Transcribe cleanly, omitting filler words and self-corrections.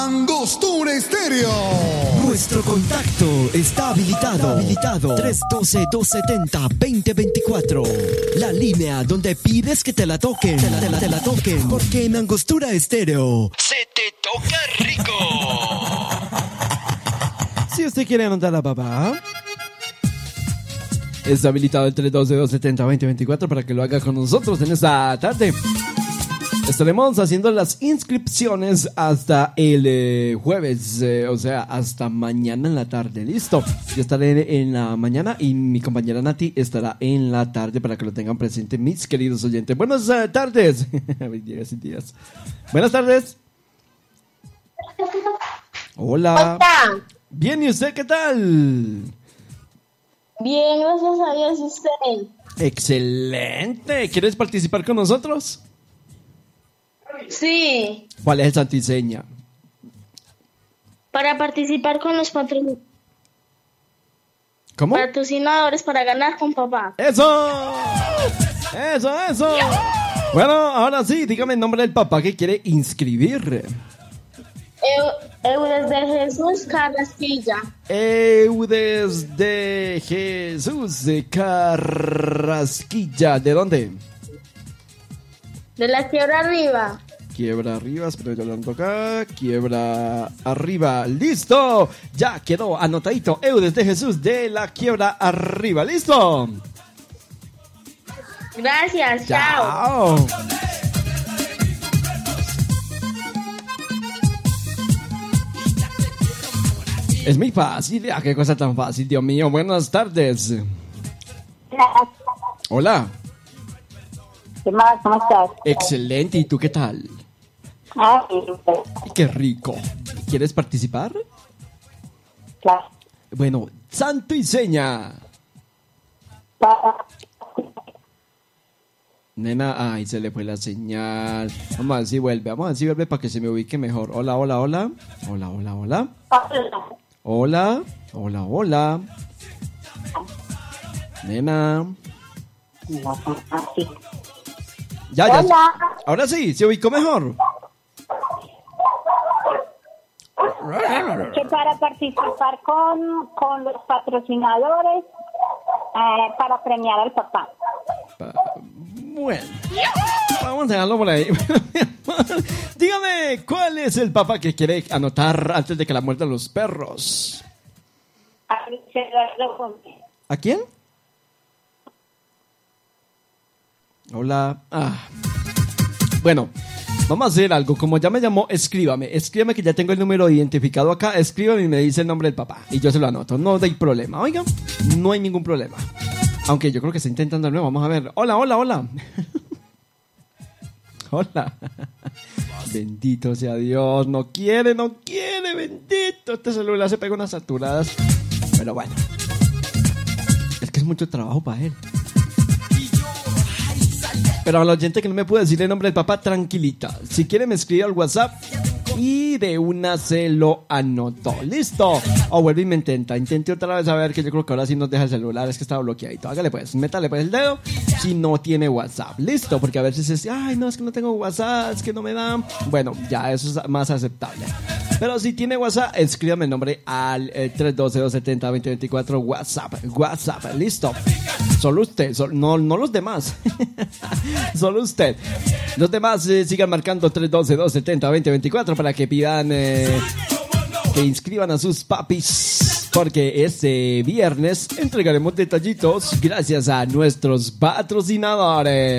Angostura Estéreo. Nuestro contacto está habilitado. 312-270-2024. La línea donde pides que te la toquen. Te la toquen. Porque en Angostura Estéreo se te toca rico. Si usted quiere anotar a papá, está habilitado el 312-270-2024 para que lo haga con nosotros en esta tarde. Estaremos haciendo las inscripciones hasta el jueves, o sea, hasta mañana en la tarde. Listo. Yo estaré en la mañana y mi compañera Nati estará en la tarde para que lo tengan presente, mis queridos oyentes. Buenas tardes. Buenas tardes. Hola. Bien, ¿y usted qué tal? Bien, gracias a Dios, ¿y usted? Excelente. ¿Quieres participar con nosotros? Sí. ¿Cuál es el santiseña? Para participar con los ¿Cómo? patrocinadores para ganar con papá. ¡Eso! Bueno, ahora sí, dígame el nombre del papá que quiere inscribir. Eudes de Jesús Carrasquilla. Eudes de Jesús de Carrasquilla. ¿De dónde? De la Quiebra Arriba. Quiebra Arriba, espero que lo acá. Quiebra Arriba, listo. Ya quedó anotadito. Eudes de Jesús de la Quiebra Arriba, listo. Gracias, chao. Es muy fácil, qué cosa tan fácil, Dios mío. Buenas tardes. Hola. ¿Qué más? ¿Cómo estás? Excelente, ¿y tú qué tal? Qué rico. ¿Quieres participar? Claro. Bueno, santo y seña. Nena, ay, se le fue la señal. Vamos a ver si vuelve para que se me ubique mejor. Hola. Hola. Nena. Ya. Hola. Ahora sí, se ubicó mejor. Que para participar con los patrocinadores para premiar al papá. Bueno, vamos a dejarlo por ahí. Dígame, ¿cuál es el papá que quiere anotar antes de que la muerdan los perros? ¿A quién? Hola. Bueno, vamos a hacer algo. Como ya me llamó, escríbame que ya tengo el número identificado acá. Escríbame y me dice el nombre del papá y yo se lo anoto. No hay problema, oiga, no hay ningún problema. Aunque yo creo que está intentando de nuevo. Vamos a ver. Hola. Hola. Bendito sea Dios. No quiere. Bendito. Este celular se pega unas saturadas. Pero bueno. Es que es mucho trabajo para él. Pero a la oyente que no me puede decir el nombre del papá, tranquilita. Si quiere me escribe al WhatsApp y de una se lo anotó. ¿Listo? O vuelve y me intente otra vez, a ver, que yo creo que ahora sí nos deja el celular. Es que estaba bloqueadito. Hágale pues, métale pues el dedo si no tiene WhatsApp. ¿Listo? Porque a veces es, ay, no, es que no tengo WhatsApp, es que no me dan. Bueno, ya eso es más aceptable. Pero si tiene WhatsApp, escríbame el nombre al 312-270-2024 WhatsApp. ¿Listo? Solo usted, no los demás. Solo usted. Los demás sigan marcando 312-270-2024 para que pidan que inscriban a sus papis, porque este viernes entregaremos detallitos gracias a nuestros patrocinadores.